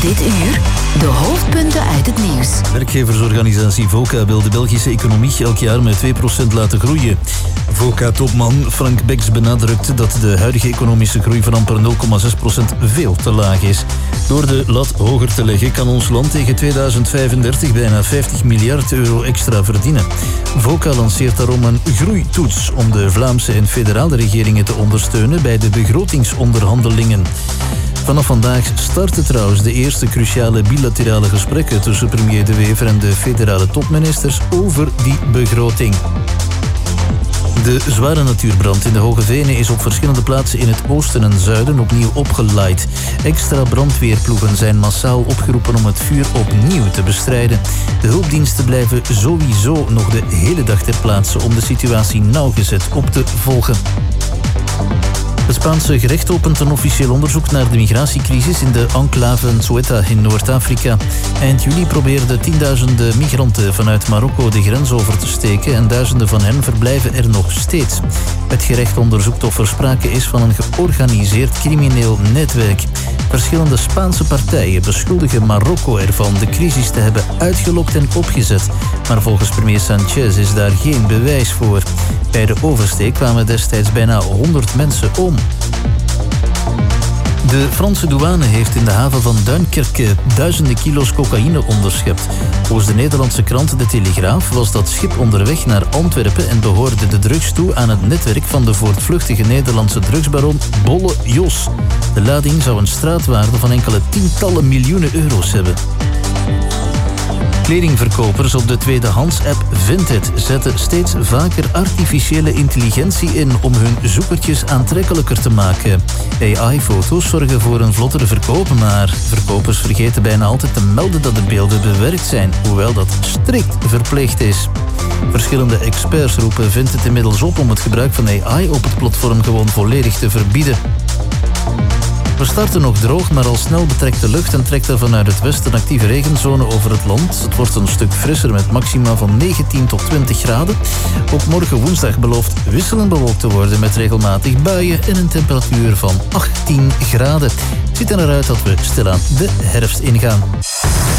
Dit uur de hoofdpunten uit het nieuws. Werkgeversorganisatie VOCA wil de Belgische economie elk jaar met 2% laten groeien. VOCA-topman Frank Becks benadrukt dat de huidige economische groei van amper 0,6% veel te laag is. Door de lat hoger te leggen kan ons land tegen 2035 bijna 50 miljard euro extra verdienen. VOCA lanceert daarom een groeitoets om de Vlaamse en federale regeringen te ondersteunen bij de begrotingsonderhandelingen. Vanaf vandaag starten trouwens de eerste cruciale bilaterale gesprekken tussen premier De Wever en de federale topministers over die begroting. De zware natuurbrand in de Hoge Venen is op verschillende plaatsen in het oosten en zuiden opnieuw opgelaaid. Extra brandweerploegen zijn massaal opgeroepen om het vuur opnieuw te bestrijden. De hulpdiensten blijven sowieso nog de hele dag ter plaatse om de situatie nauwgezet op te volgen. Het Spaanse gerecht opent een officieel onderzoek naar de migratiecrisis in de enclave Ceuta in Noord-Afrika. Eind juli probeerden tienduizenden migranten vanuit Marokko de grens over te steken en duizenden van hen verblijven er nog steeds. Het gerecht onderzoekt of er sprake is van een georganiseerd crimineel netwerk. Verschillende Spaanse partijen beschuldigen Marokko ervan de crisis te hebben uitgelokt en opgezet. Maar volgens premier Sanchez is daar geen bewijs voor. Bij de oversteek kwamen destijds bijna 100 mensen om. De Franse douane heeft in de haven van Duinkerke duizenden kilo's cocaïne onderschept. Volgens de Nederlandse krant De Telegraaf was dat schip onderweg naar Antwerpen en behoorde de drugs toe aan het netwerk van de voortvluchtige Nederlandse drugsbaron Bolle Jos. De lading zou een straatwaarde van enkele tientallen miljoenen euro's hebben. Kledingverkopers op de tweedehands-app Vinted zetten steeds vaker artificiële intelligentie in om hun zoekertjes aantrekkelijker te maken. AI-foto's zorgen voor een vlottere verkoop, maar verkopers vergeten bijna altijd te melden dat de beelden bewerkt zijn, hoewel dat strikt verplicht is. Verschillende experts roepen Vinted inmiddels op om het gebruik van AI op het platform gewoon volledig te verbieden. We starten nog droog, maar al snel betrekt de lucht en trekt er vanuit het westen actieve regenzone over het land. Het wordt een stuk frisser met maxima van 19 tot 20 graden. Ook morgen woensdag belooft wisselend bewolkt te worden met regelmatig buien en een temperatuur van 18 graden. Het ziet er naar uit dat we stilaan de herfst ingaan.